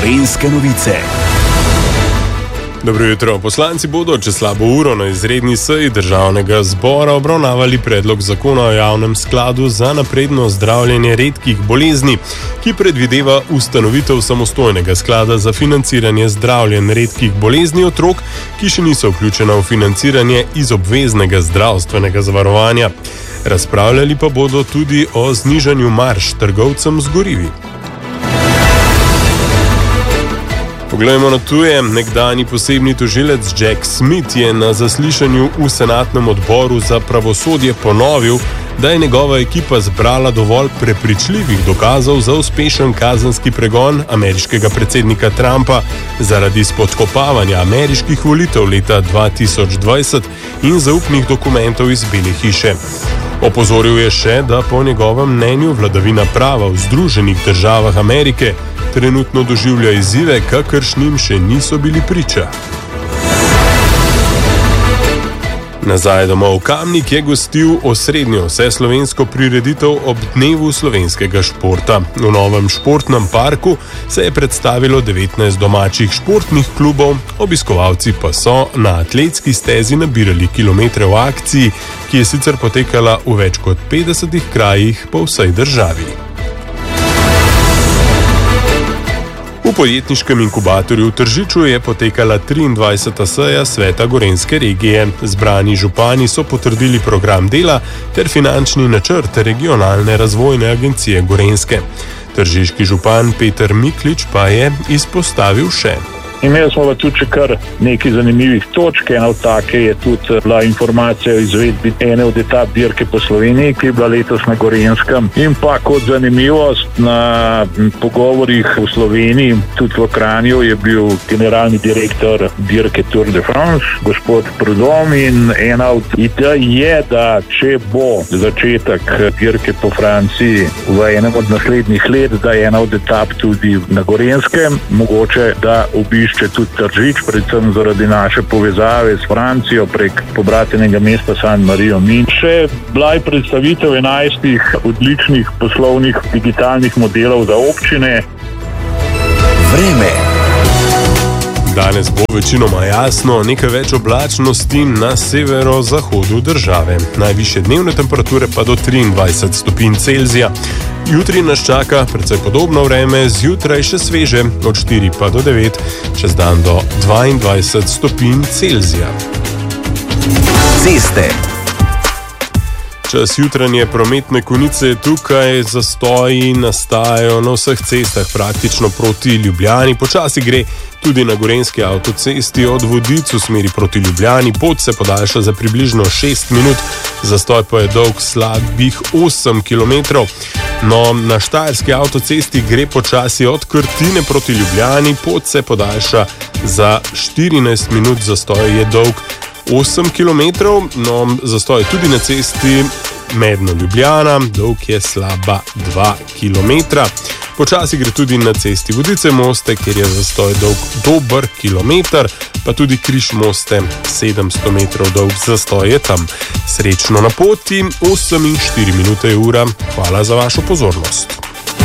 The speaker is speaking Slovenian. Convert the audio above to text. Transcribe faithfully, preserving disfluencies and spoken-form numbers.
Gorenjske novice. Dobro jutro. Poslanci bodo čez slabo uro na izredni seji državnega zbora obravnavali predlog zakona o javnem skladu za napredno zdravljenje redkih bolezni, ki predvideva ustanovitev samostojnega sklada za financiranje zdravljenj redkih bolezni otrok, ki še niso vključena v financiranje iz obveznega zdravstvenega zavarovanja. Razpravljali pa bodo tudi o znižanju marž trgovcem z gorivi. Poglejmo na tuje. Nekdanji posebni tožilec Jack Smith je na zaslišanju v senatnem odboru za pravosodje ponovil, da je njegova ekipa zbrala dovolj prepričljivih dokazov za uspešen kazenski pregon ameriškega predsednika Trumpa zaradi spodkopavanja ameriških volitev leta dva tisoč dvajset in zaupnih dokumentov iz Bele hiše. Opozoril je še, da po njegovem mnenju vladavina prava v Združenih državah Amerike trenutno doživlja izzive, kakršnim še niso bili priča. Nazaj domov. Kamnik je gostil osrednjo vseslovensko prireditev ob dnevu slovenskega športa. V novem športnem parku se je predstavilo devetnajst domačih športnih klubov, obiskovalci pa so na atletski stezi nabirali kilometre v akciji, ki je sicer potekala v več kot petdesetih krajih po vsej državi. V podjetniškem inkubatorju v Tržiču je potekala triindvajseta seja Sveta Gorenjske regije. Zbrani župani so potrdili program dela ter finančni načrt regionalne razvojne agencije Gorenjske. Tržiški župan Peter Miklič pa je izpostavil še: Imeli smo pa tudi še kar nekaj zanimivih točk. Ena od take je tudi bila informacija o izvedbi ene od etap dirke po Sloveniji, ki je bila letos na Gorenjskem. In pa kot zanimivost, na pogovorih v Sloveniji, tudi v Kranju, je bil generalni direktor dirke Tour de France, gospod Prudom, in ena od idej je, da če bo začetek dirke po Franciji v enem od naslednjih let, da je ena od etap tudi na Gorenjskem, mogoče da obišče če tudi Tržič, predvsem zaradi naše povezave s Francijo prek pobratenega mesta San Marijo. In še bila je predstavitev enajstih odličnih poslovnih digitalnih modelov za občine. Vreme. Danes bo večinoma jasno, nekaj več oblačnosti na severozahodu države. Najvišje dnevne temperature pa do triindvajset stopinj Celzija. Jutri nas čaka precej podobno vreme, zjutraj še sveže, od štiri pa do devet, čez dan do dvaindvajset stopinj Celzija. Ceste. Čas jutranje prometne konice je tukaj, zastoji nastajajo na vseh cestah praktično proti Ljubljani. Počasi gre tudi na Gorenjski avtocesti od Vodic v smeri proti Ljubljani. Pot se podaljša za približno šest minut, zastoj pa je dolg slabih osem kilometrov. No, na Štajerski avtocesti gre počasi od Krtine proti Ljubljani, pot se podaljša za štirinajst minut, zastoj je dolg osem kilometrov, no, zastoj tudi na cesti Medno-Ljubljana, dolg je slaba dva kilometra. Počasi gre tudi na cesti Vodice-Moste, kjer je zastoj dolg dober kilometer, pa tudi Križ Moste, sedemsto metrov dolg zastoj je tam. Srečno na poti, osem in štiri minute je ura. Hvala za vašo pozornost.